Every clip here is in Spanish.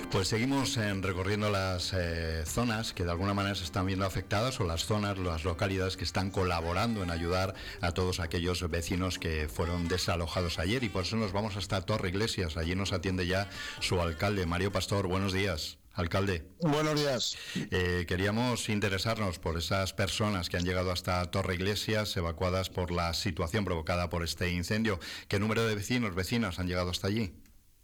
Pues seguimos recorriendo las zonas que de alguna manera se están viendo afectadas, o las zonas, las localidades que están colaborando en ayudar a todos aquellos vecinos que fueron desalojados ayer, y por eso nos vamos hasta Torreiglesias. Allí nos atiende ya su alcalde, Mario Pastor. Buenos días, alcalde. Buenos días. Queríamos interesarnos por esas personas que han llegado hasta Torreiglesias evacuadas por la situación provocada por este incendio. ¿Qué número de vecinas han llegado hasta allí?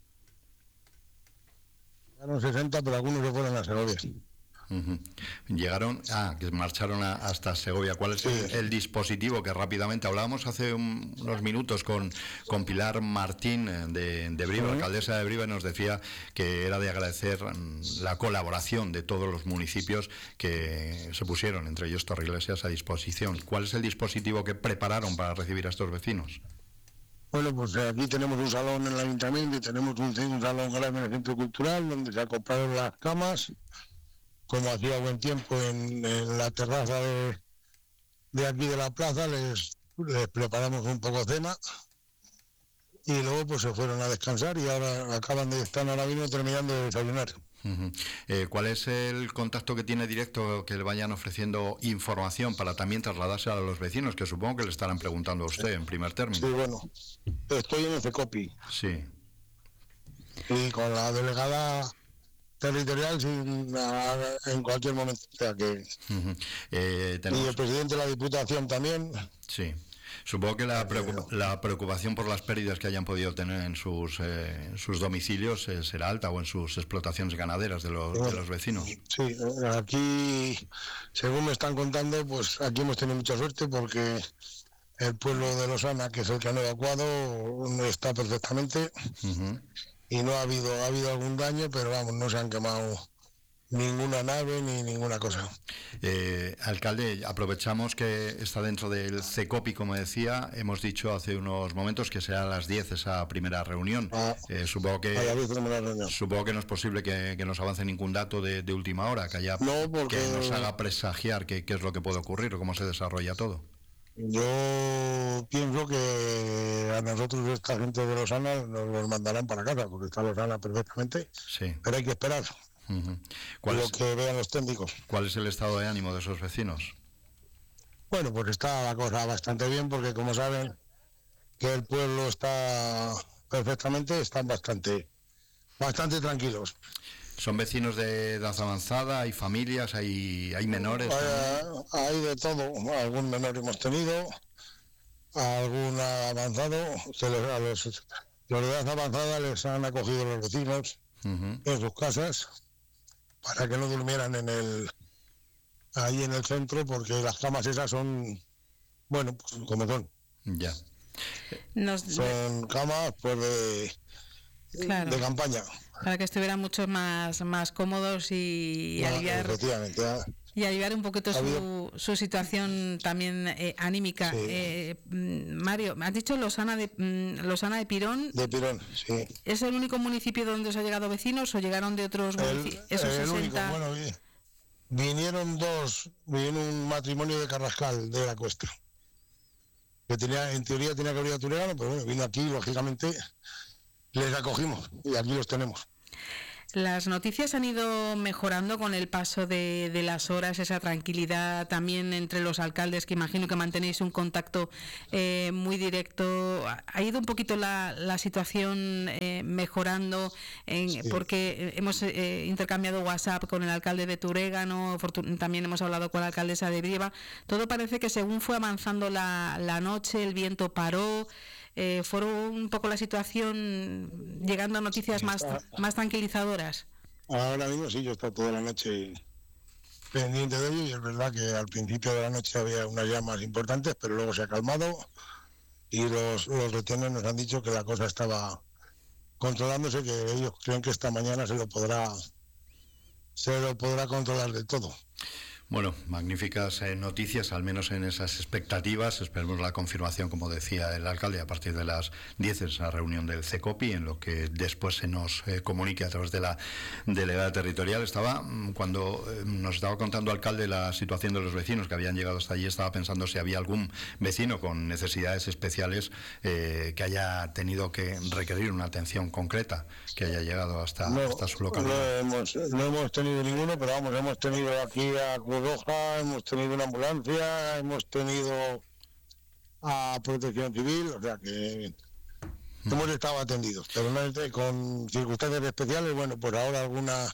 Llegaron 60, pero algunos se fueron a Segovia. Llegaron, que marcharon hasta Segovia. ¿Cuál es el dispositivo que rápidamente hablábamos hace unos minutos con Pilar Martín de Briva, alcaldesa de Briva, y nos decía que era de agradecer la colaboración de todos los municipios que se pusieron, entre ellos Torreiglesias, a disposición? ¿Cuál es el dispositivo que prepararon para recibir a estos vecinos? Bueno, pues aquí tenemos un salón en el ayuntamiento y tenemos un salón grande en el centro cultural donde se compraron las camas. Como hacía buen tiempo en la terraza de aquí de la plaza, les preparamos un poco de cena y luego pues se fueron a descansar y ahora están ahora mismo terminando de desayunar. ¿Cuál es el contacto que tiene directo, que le vayan ofreciendo información para también trasladarse a los vecinos, que supongo que le estarán preguntando a usted en primer término? Sí, bueno, estoy en el CECOPI. Sí. Y con la delegada territorial en cualquier momento. O sea que... Y el presidente de la Diputación también. Sí. Supongo que la preocupación por las pérdidas que hayan podido tener en sus domicilios será alta, o en sus explotaciones ganaderas de los vecinos. Sí, aquí, según me están contando, pues aquí hemos tenido mucha suerte porque el pueblo de Losana, que es el que han evacuado, está perfectamente y no ha habido algún daño, pero vamos, no se han quemado ninguna nave ni ninguna cosa. Alcalde, aprovechamos que está dentro del CECOPI, como decía. Hemos dicho hace unos momentos que será a las 10 esa primera reunión. Supongo que no es posible que nos avance ningún dato de última hora, que nos haga presagiar qué es lo que puede ocurrir o cómo se desarrolla todo. Yo pienso que a nosotros, esta gente de Losana, nos mandarán para casa, porque está Losana perfectamente, sí. Pero hay que esperar. Lo que vean los técnicos. ¿Cuál es el estado de ánimo de esos vecinos? Bueno, pues está la cosa bastante bien, porque como saben que el pueblo está perfectamente, están bastante tranquilos. ¿Son vecinos de edad avanzada? ¿Hay familias? ¿Hay menores? Hay de todo. Algún menor hemos tenido, algún avanzado. Los de edad avanzada les han acogido los vecinos en sus casas, para que no durmieran ahí en el centro, porque las camas esas son, bueno, pues como son. Ya. Son camas pues de campaña. Para que estuvieran mucho más cómodos y aliviar. Efectivamente. Y aliviar un poquito su situación también anímica. Sí. Mario, has dicho Losana de Pirón. De Pirón, sí. ¿Es el único municipio donde os ha llegado vecinos o llegaron de otros municipios? Esos 60. Único, bueno, vinieron un matrimonio de Carrascal, de la Cuesta, que en teoría tenía que venir a Turegano, pero bueno, vino aquí, lógicamente les acogimos y aquí los tenemos. Las noticias han ido mejorando con el paso de las horas, esa tranquilidad también entre los alcaldes, que imagino que mantenéis un contacto muy directo. ¿Ha ido un poquito la situación mejorando? Sí. Porque hemos intercambiado WhatsApp con el alcalde de Turegano, también hemos hablado con la alcaldesa de Briva. Todo parece que según fue avanzando la noche, el viento paró. ¿Fue un poco la situación llegando a noticias más tranquilizadoras? Ahora mismo sí, yo he estado toda la noche pendiente de ello, y es verdad que al principio de la noche había unas llamas importantes, pero luego se ha calmado y los retenes nos han dicho que la cosa estaba controlándose, que ellos creen que esta mañana se lo podrá controlar del todo. Bueno, magníficas noticias, al menos en esas expectativas. Esperemos la confirmación, como decía el alcalde, a partir de las 10 en esa reunión del CECOPI, en lo que después se nos comunique a través de la delegada territorial. Cuando nos estaba contando el alcalde la situación de los vecinos que habían llegado hasta allí, estaba pensando si había algún vecino con necesidades especiales que haya tenido que requerir una atención concreta, que haya llegado hasta su localidad. No hemos tenido ninguno, pero vamos, hemos tenido aquí a Roja, hemos tenido una ambulancia, hemos tenido a Protección Civil, o sea que hemos estado atendidos, pero con circunstancias especiales. Bueno, por ahora alguna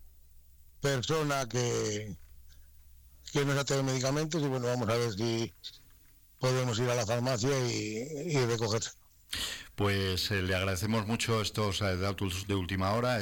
persona que no se tiene medicamentos, y bueno, vamos a ver si podemos ir a la farmacia y recogerse. Pues le agradecemos mucho estos datos de última hora,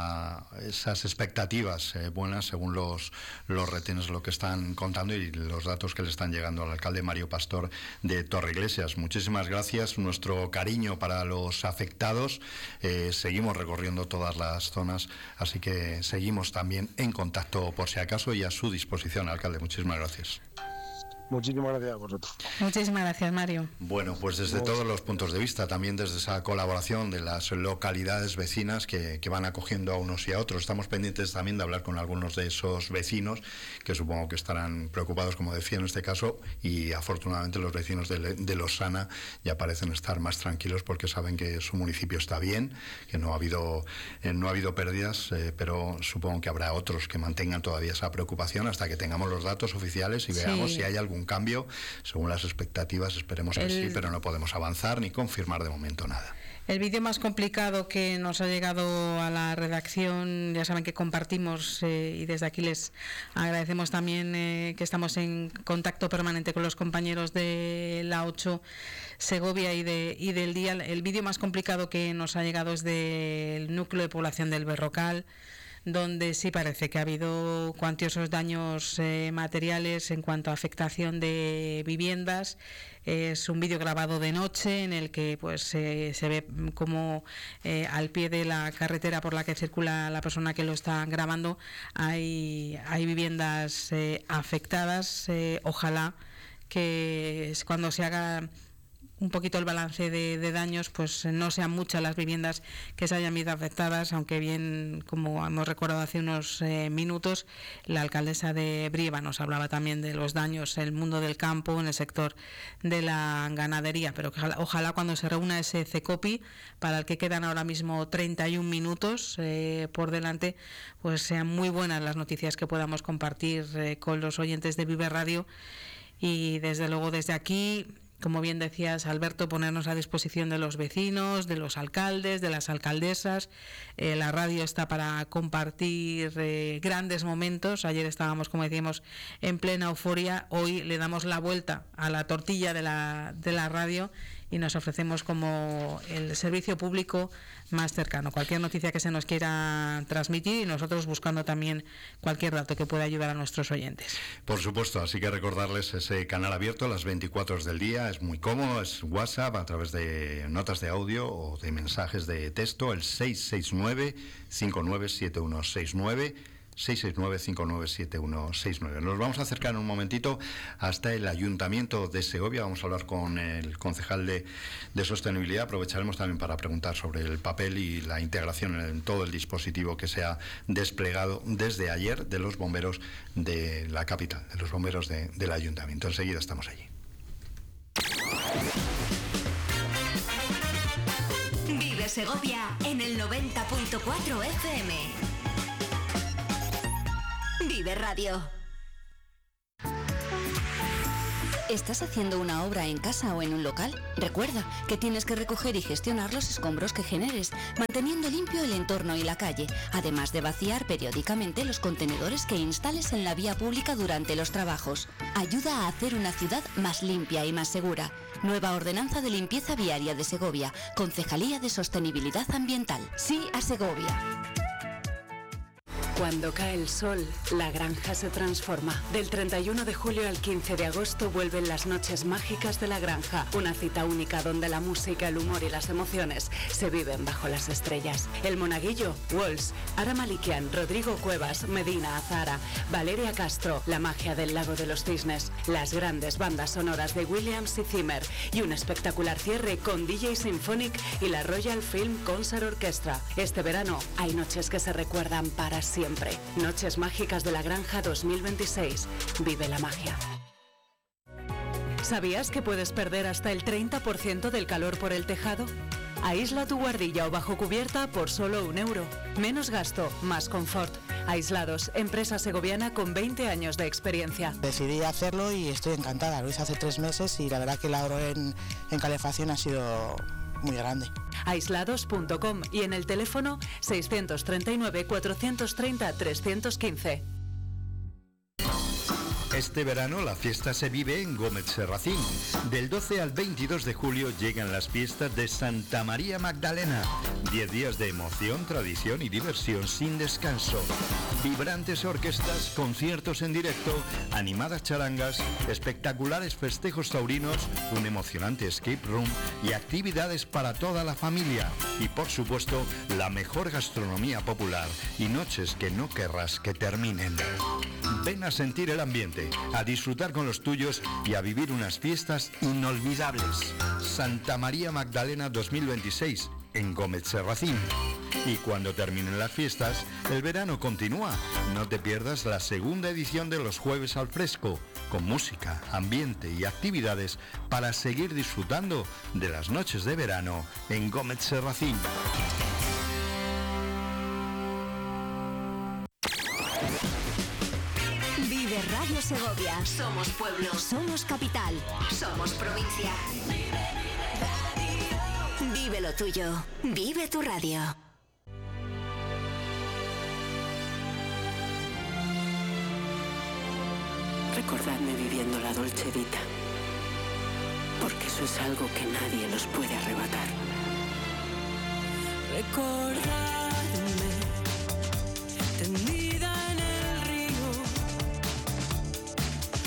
esas expectativas buenas según los retenes, lo que están contando y los datos que le están llegando al alcalde Mario Pastor de Torreiglesias. Muchísimas gracias, nuestro cariño para los afectados. Seguimos recorriendo todas las zonas, así que seguimos también en contacto por si acaso y a su disposición, alcalde. Muchísimas gracias. Muchísimas gracias a vosotros. Muchísimas gracias, Mario. Bueno, pues desde todos los puntos de vista, también desde esa colaboración de las localidades vecinas que van acogiendo a unos y a otros. Estamos pendientes también de hablar con algunos de esos vecinos, que supongo que estarán preocupados, como decía en este caso, y afortunadamente los vecinos de Losana ya parecen estar más tranquilos porque saben que su municipio está bien, que no ha habido pérdidas, pero supongo que habrá otros que mantengan todavía esa preocupación hasta que tengamos los datos oficiales y veamos si hay algún cambio según las expectativas. Esperemos que sí, pero no podemos avanzar ni confirmar de momento nada. El vídeo más complicado que nos ha llegado a la redacción, ya saben que compartimos y desde aquí les agradecemos también que estamos en contacto permanente con los compañeros de la 8 Segovia y del día. El vídeo más complicado que nos ha llegado es del núcleo de población del Berrocal, donde sí parece que ha habido cuantiosos daños materiales en cuanto a afectación de viviendas. Es un vídeo grabado de noche en el que pues se ve como al pie de la carretera por la que circula la persona que lo está grabando hay viviendas afectadas. Ojalá que cuando se haga un poquito el balance de daños, pues no sean muchas las viviendas que se hayan visto afectadas, aunque bien, como hemos recordado hace unos minutos, la alcaldesa de Brieva nos hablaba también de los daños en el mundo del campo, en el sector de la ganadería, pero que ojalá cuando se reúna ese CECOPI, para el que quedan ahora mismo 31 minutos por delante, pues sean muy buenas las noticias que podamos compartir con los oyentes de Vive Radio. Y desde luego desde aquí, como bien decías, Alberto, ponernos a disposición de los vecinos, de los alcaldes, de las alcaldesas. La radio está para compartir grandes momentos. Ayer estábamos, como decíamos, en plena euforia. Hoy le damos la vuelta a la tortilla de la radio y nos ofrecemos como el servicio público más cercano. Cualquier noticia que se nos quiera transmitir y nosotros buscando también cualquier dato que pueda ayudar a nuestros oyentes. Por supuesto, así que recordarles ese canal abierto a las 24 horas del día. Es muy cómodo, es WhatsApp a través de notas de audio o de mensajes de texto, el 669-597169. 669-597169. Nos vamos a acercar en un momentito hasta el Ayuntamiento de Segovia. Vamos a hablar con el concejal de Sostenibilidad. Aprovecharemos también para preguntar sobre el papel y la integración en todo el dispositivo que se ha desplegado desde ayer de los bomberos de la capital, de los bomberos del Ayuntamiento. Enseguida estamos allí. Vive Segovia en el 90.4 FM. Vive Radio. ¿Estás haciendo una obra en casa o en un local? Recuerda que tienes que recoger y gestionar los escombros que generes, manteniendo limpio el entorno y la calle, además de vaciar periódicamente los contenedores que instales en la vía pública durante los trabajos. Ayuda a hacer una ciudad más limpia y más segura. Nueva Ordenanza de Limpieza Viaria de Segovia, Concejalía de Sostenibilidad Ambiental. Sí a Segovia. Cuando cae el sol, la granja se transforma. Del 31 de julio al 15 de agosto vuelven las noches mágicas de la granja. Una cita única donde la música, el humor y las emociones se viven bajo las estrellas. El Monaguillo, Walls, Ara Malikian, Rodrigo Cuevas, Medina Azara, Valeria Castro, la magia del Lago de los Cisnes, las grandes bandas sonoras de Williams y Zimmer y un espectacular cierre con DJ Symphonic y la Royal Film Concert Orchestra. Este verano hay noches que se recuerdan para siempre. Noches mágicas de la granja 2026. Vive la magia. ¿Sabías que puedes perder hasta el 30% del calor por el tejado? Aísla tu guardilla o bajo cubierta por solo €1. Menos gasto, más confort. Aislados, empresa segoviana con 20 años de experiencia. Decidí hacerlo y estoy encantada. Lo hice hace 3 meses y la verdad que el ahorro en calefacción ha sido muy grande. Aislados.com y en el teléfono 639 430 315. Este verano la fiesta se vive en Gómez Serracín. Del 12 al 22 de julio llegan las fiestas de Santa María Magdalena. 10 días de emoción, tradición y diversión sin descanso. Vibrantes orquestas, conciertos en directo, animadas charangas, espectaculares festejos taurinos, un emocionante escape room y actividades para toda la familia. Y por supuesto, la mejor gastronomía popular y noches que no querrás que terminen. Ven a sentir el ambiente, a disfrutar con los tuyos y a vivir unas fiestas inolvidables. Santa María Magdalena 2026 en Gómez Serracín. Y cuando terminen las fiestas, el verano continúa. No te pierdas la segunda edición de los Jueves al Fresco, con música, ambiente y actividades para seguir disfrutando de las noches de verano en Gómez Serracín. Vive Radio Segovia. Somos pueblo. Somos capital. Somos provincia. Vive lo tuyo. Vive tu radio. Recordadme viviendo la Dolce Vita, porque eso es algo que nadie nos puede arrebatar. Recordadme,